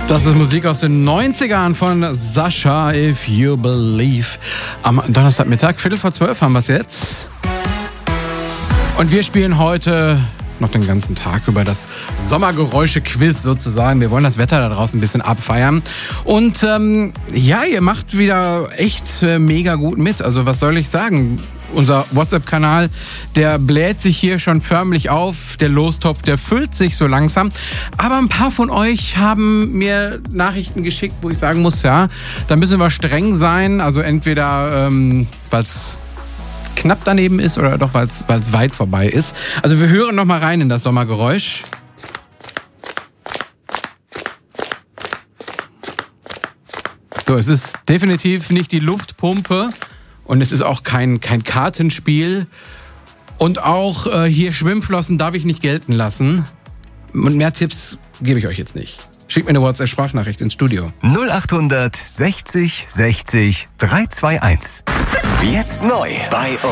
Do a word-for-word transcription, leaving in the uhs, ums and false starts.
Das ist Musik aus den neunzigern von Sascha, If You Believe. Am Donnerstagmittag, Viertel vor zwölf haben wir es jetzt. Und wir spielen heute noch den ganzen Tag über das Sommergeräusche-Quiz sozusagen. Wir wollen das Wetter da draußen ein bisschen abfeiern. Und ähm, ja, ihr macht wieder echt äh, mega gut mit. Also was soll ich sagen? Unser WhatsApp-Kanal, der bläht sich hier schon förmlich auf. Der Lostopf, der füllt sich so langsam. Aber ein paar von euch haben mir Nachrichten geschickt, wo ich sagen muss, ja, da müssen wir streng sein. Also entweder, ähm, was knapp daneben ist oder doch, weil es weit vorbei ist. Also wir hören noch mal rein in das Sommergeräusch. So, es ist definitiv nicht die Luftpumpe und es ist auch kein, kein Kartenspiel. Und auch äh, hier Schwimmflossen darf ich nicht gelten lassen. Und mehr Tipps gebe ich euch jetzt nicht. Schickt mir eine WhatsApp-Sprachnachricht ins Studio. null acht sechzig sechzig drei zwei eins. Jetzt neu bei uns.